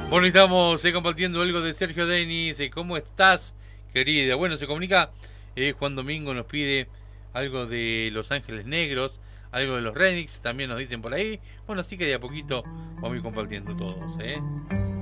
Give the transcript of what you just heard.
Bueno, estamos compartiendo algo de Sergio Denis. ¿Cómo estás, querida? Bueno, se comunica Juan Domingo, nos pide algo de Los Ángeles Negros, algo de los Renix, también nos dicen por ahí. Bueno, así que de a poquito vamos a ir compartiendo todos, ¿eh?